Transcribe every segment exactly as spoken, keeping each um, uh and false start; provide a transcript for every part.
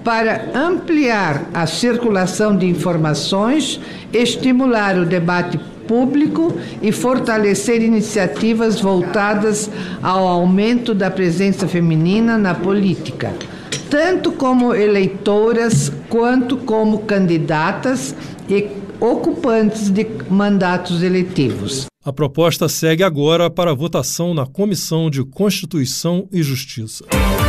para ampliar a circulação de informações, estimular o debate público e fortalecer iniciativas voltadas ao aumento da presença feminina na política, tanto como eleitoras quanto como candidatas e ocupantes de mandatos eletivos. A proposta segue agora para a votação na Comissão de Constituição e Justiça.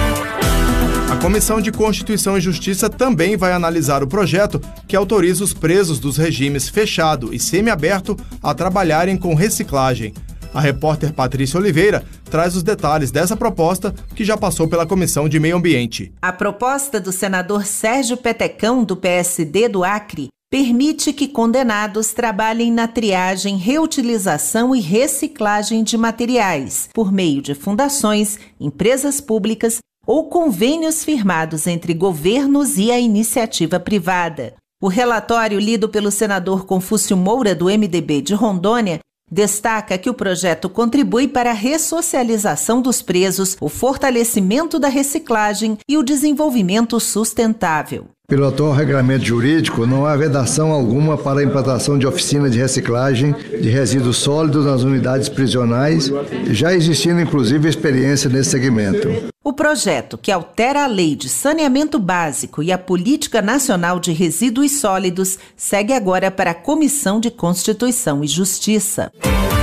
A Comissão de Constituição e Justiça também vai analisar o projeto que autoriza os presos dos regimes fechado e semiaberto a trabalharem com reciclagem. A repórter Patrícia Oliveira traz os detalhes dessa proposta que já passou pela Comissão de Meio Ambiente. A proposta do senador Sérgio Petecão, do P S D do Acre, permite que condenados trabalhem na triagem, reutilização e reciclagem de materiais, por meio de fundações, empresas públicas ou convênios firmados entre governos e a iniciativa privada. O relatório, lido pelo senador Confúcio Moura, do M D B de Rondônia, destaca que o projeto contribui para a ressocialização dos presos, o fortalecimento da reciclagem e o desenvolvimento sustentável. Pelo atual regulamento jurídico, não há vedação alguma para a implantação de oficina de reciclagem de resíduos sólidos nas unidades prisionais, já existindo inclusive experiência nesse segmento. O projeto, que altera a Lei de Saneamento Básico e a Política Nacional de Resíduos Sólidos, segue agora para a Comissão de Constituição e Justiça.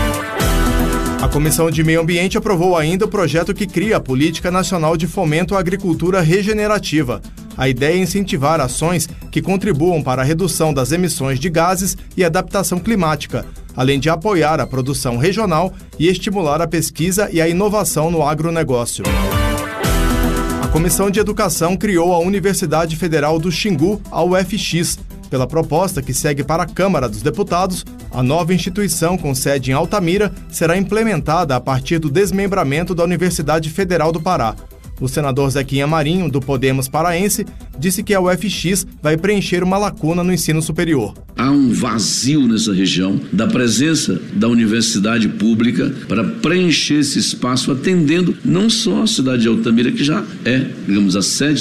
A Comissão de Meio Ambiente aprovou ainda o projeto que cria a Política Nacional de Fomento à Agricultura Regenerativa. A ideia é incentivar ações que contribuam para a redução das emissões de gases e adaptação climática, além de apoiar a produção regional e estimular a pesquisa e a inovação no agronegócio. A Comissão de Educação criou a Universidade Federal do Xingu, a U F X. Pela proposta que segue para a Câmara dos Deputados, a nova instituição com sede em Altamira será implementada a partir do desmembramento da Universidade Federal do Pará. O senador Zequinha Marinho, do Podemos paraense, disse que a U F X vai preencher uma lacuna no ensino superior. Há um vazio nessa região da presença da universidade pública para preencher esse espaço, atendendo não só a cidade de Altamira, que já é, digamos, a sede